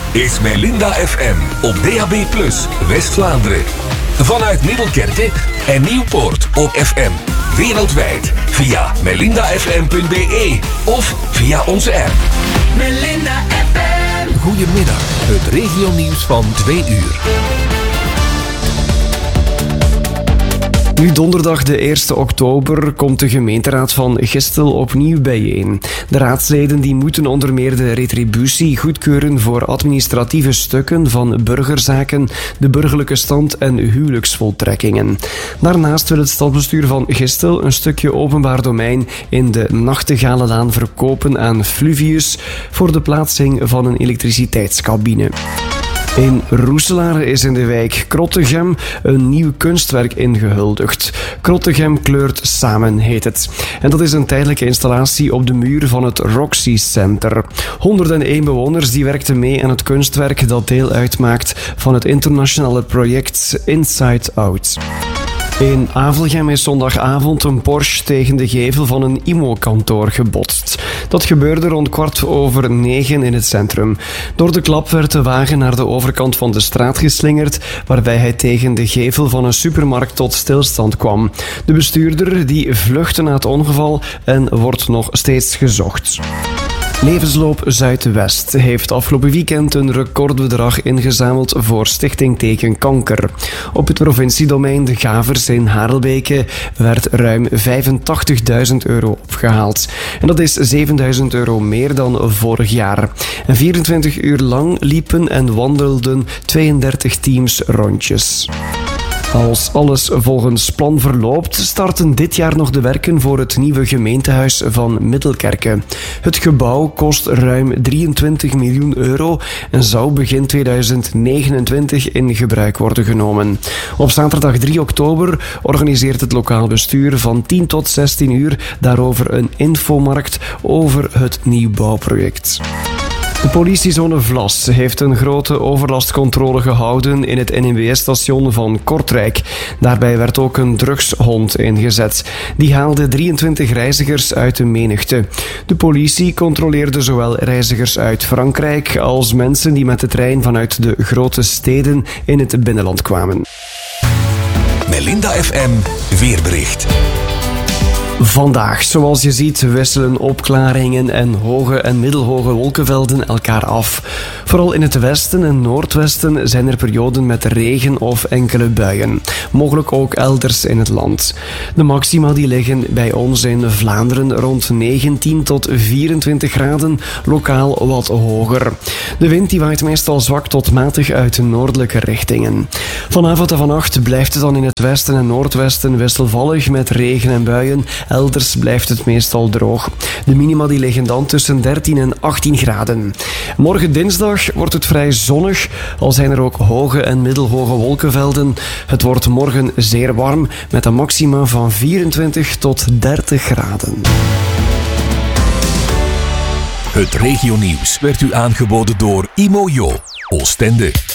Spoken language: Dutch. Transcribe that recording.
is Melinda FM op DAB+, West-Vlaanderen. Vanuit Middelkerke en Nieuwpoort op FM. Wereldwijd via melindafm.be of via onze app. Melinda FM. Goedemiddag, het regionieuws van 2 uur. Nu donderdag de 1 oktober komt de gemeenteraad van Gistel opnieuw bijeen. De raadsleden die moeten onder meer de retributie goedkeuren voor administratieve stukken van burgerzaken, de burgerlijke stand en huwelijksvoltrekkingen. Daarnaast wil het stadsbestuur van Gistel een stukje openbaar domein in de Nachtegalenlaan verkopen aan Fluvius voor de plaatsing van een elektriciteitscabine. In Roeselare is in de wijk Krottegem een nieuw kunstwerk ingehuldigd. Krottegem kleurt samen, heet het. En dat is een tijdelijke installatie op de muur van het Roxy Center. 101 bewoners die werkten mee aan het kunstwerk dat deel uitmaakt van het internationale project Inside Out. In Avelgem is zondagavond een Porsche tegen de gevel van een IMO-kantoor gebotst. Dat gebeurde rond 8:45 in het centrum. Door de klap werd de wagen naar de overkant van de straat geslingerd, waarbij hij tegen de gevel van een supermarkt tot stilstand kwam. De bestuurder die vluchtte na het ongeval en wordt nog steeds gezocht. Levensloop Zuidwest heeft afgelopen weekend een recordbedrag ingezameld voor Stichting tegen Kanker. Op het provinciedomein De Gavers in Harelbeke werd ruim €85.000 opgehaald. En dat is €7.000 meer dan vorig jaar. En 24 uur lang liepen en wandelden 32 teams rondjes. Als alles volgens plan verloopt, starten dit jaar nog de werken voor het nieuwe gemeentehuis van Middelkerke. Het gebouw kost ruim €23 miljoen en zou begin 2029 in gebruik worden genomen. Op zaterdag 3 oktober organiseert het lokaal bestuur van 10 tot 16 uur daarover een infomarkt over het nieuwbouwproject. De politiezone Vlas heeft een grote overlastcontrole gehouden in het NMBS-station van Kortrijk. Daarbij werd ook een drugshond ingezet. Die haalde 23 reizigers uit de menigte. De politie controleerde zowel reizigers uit Frankrijk als mensen die met de trein vanuit de grote steden in het binnenland kwamen. Melinda FM weerbericht. Vandaag, zoals je ziet, wisselen opklaringen en hoge en middelhoge wolkenvelden elkaar af. Vooral in het westen en noordwesten zijn er perioden met regen of enkele buien. Mogelijk ook elders in het land. De maxima die liggen bij ons in Vlaanderen rond 19 tot 24 graden, lokaal wat hoger. De wind die waait meestal zwak tot matig uit noordelijke richtingen. Vanavond en vannacht blijft het dan in het westen en noordwesten wisselvallig met regen en buien. Elders blijft het meestal droog. De minima die liggen dan tussen 13 en 18 graden. Morgen dinsdag wordt het vrij zonnig, al zijn er ook hoge en middelhoge wolkenvelden. Het wordt morgen zeer warm met een maxima van 24 tot 30 graden. Het regionieuws werd u aangeboden door Imojo, Oostende.